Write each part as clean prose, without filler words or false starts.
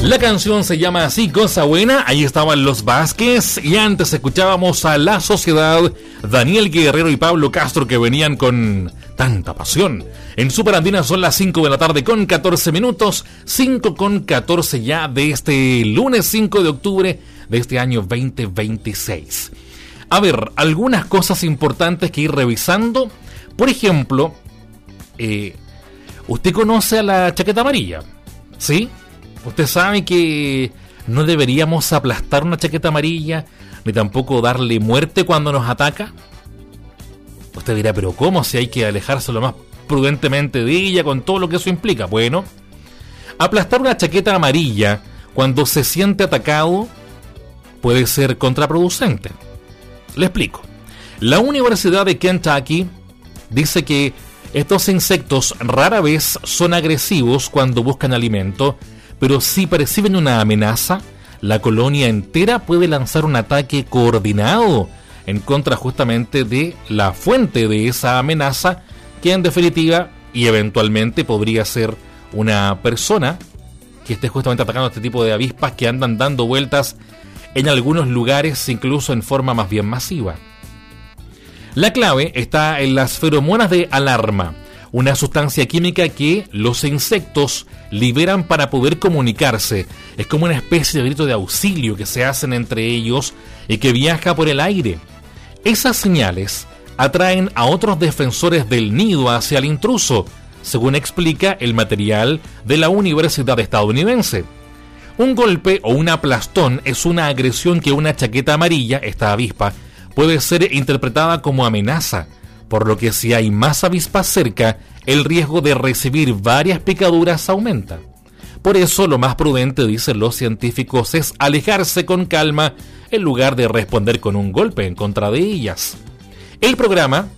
La canción se llama así, Cosa Buena. Ahí estaban Los Vázquez y antes escuchábamos a La Sociedad, Daniel Guerrero y Pablo Castro, que venían con tanta pasión. En Super Andina son las 5 de la tarde con 14 minutos, 5 con 14 ya de este lunes 5 de octubre de este año 2026. A ver, algunas cosas importantes que ir revisando. Por ejemplo, ¿usted conoce a la chaqueta amarilla? ¿Sí? Usted sabe que no deberíamos aplastar una chaqueta amarilla, ni tampoco darle muerte cuando nos ataca. Usted dirá, pero ¿cómo? Si hay que alejarse lo más prudentemente de ella con todo lo que eso implica. Bueno, aplastar una chaqueta amarilla cuando se siente atacado puede ser contraproducente. Le explico. La Universidad de Kentucky dice que estos insectos rara vez son agresivos cuando buscan alimento, pero si perciben una amenaza, la colonia entera puede lanzar un ataque coordinado en contra justamente de la fuente de esa amenaza, que en definitiva y eventualmente podría ser una persona que esté justamente atacando a este tipo de avispas que andan dando vueltas en algunos lugares, incluso en forma más bien masiva. La clave está en las feromonas de alarma, una sustancia química que los insectos liberan para poder comunicarse. Es como una especie de grito de auxilio que se hacen entre ellos y que viaja por el aire. Esas señales atraen a otros defensores del nido hacia el intruso, según explica el material de la Universidad estadounidense. Un golpe o un aplastón es una agresión que una chaqueta amarilla, esta avispa, puede ser interpretada como amenaza, por lo que si hay más avispas cerca, el riesgo de recibir varias picaduras aumenta. Por eso lo más prudente, dicen los científicos, es alejarse con calma en lugar de responder con un golpe en contra de ellas. El programa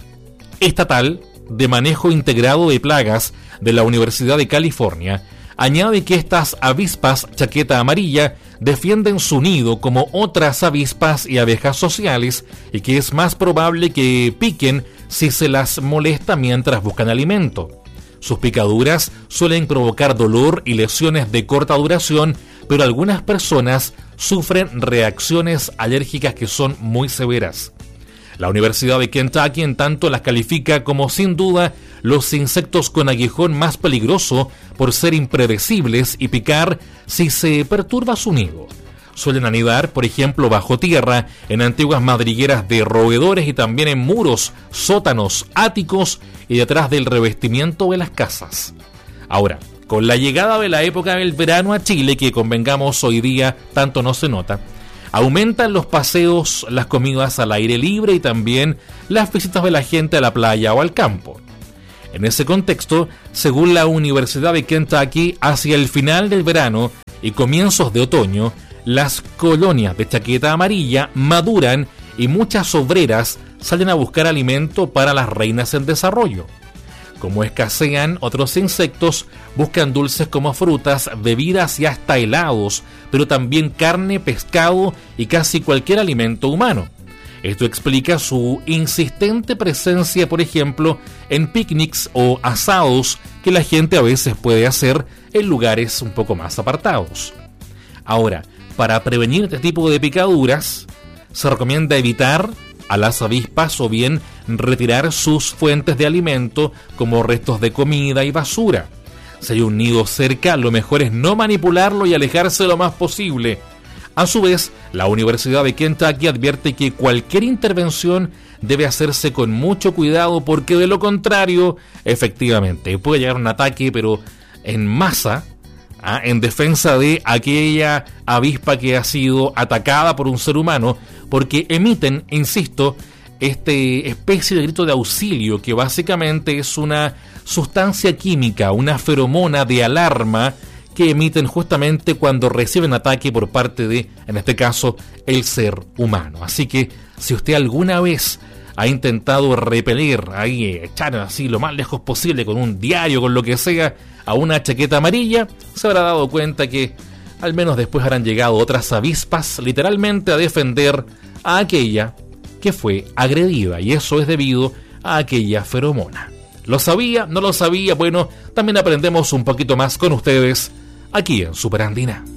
estatal de manejo integrado de plagas de la Universidad de California añade que estas avispas chaqueta amarilla defienden su nido como otras avispas y abejas sociales y que es más probable que piquen si se las molesta mientras buscan alimento. Sus picaduras suelen provocar dolor y lesiones de corta duración, pero algunas personas sufren reacciones alérgicas que son muy severas. La Universidad de Kentucky, en tanto, las califica como sin duda los insectos con aguijón más peligroso por ser impredecibles y picar si se perturba su nido. Suelen anidar, por ejemplo, bajo tierra, en antiguas madrigueras de roedores y también en muros, sótanos, áticos y detrás del revestimiento de las casas. Ahora, con la llegada de la época del verano a Chile, que convengamos hoy día tanto no se nota, aumentan los paseos, las comidas al aire libre y también las visitas de la gente a la playa o al campo. En ese contexto, según la Universidad de Kentucky, hacia el final del verano y comienzos de otoño, las colonias de chaqueta amarilla maduran y muchas obreras salen a buscar alimento para las reinas en desarrollo. Como escasean otros insectos, buscan dulces como frutas, bebidas y hasta helados, pero también carne, pescado y casi cualquier alimento humano. Esto explica su insistente presencia, por ejemplo, en picnics o asados que la gente a veces puede hacer en lugares un poco más apartados. Ahora, para prevenir este tipo de picaduras, se recomienda evitar a las avispas o bien retirar sus fuentes de alimento como restos de comida y basura. Si hay un nido cerca, lo mejor es no manipularlo y alejarse lo más posible. A su vez, la Universidad de Kentucky advierte que cualquier intervención debe hacerse con mucho cuidado porque de lo contrario, efectivamente, puede llegar un ataque, pero en masa, en defensa de aquella avispa que ha sido atacada por un ser humano, porque emiten, insisto, especie de grito de auxilio que básicamente es una sustancia química, una feromona de alarma que emiten justamente cuando reciben ataque por parte de, en este caso, el ser humano. Así que si usted alguna vez ha intentado repeler, echar así lo más lejos posible con un diario, con lo que sea, a una chaqueta amarilla, se habrá dado cuenta que al menos después habrán llegado otras avispas literalmente a defender a aquella que fue agredida, y eso es debido a aquella feromona. ¿Lo sabía? ¿No lo sabía? Bueno, también aprendemos un poquito más con ustedes aquí en Superandina.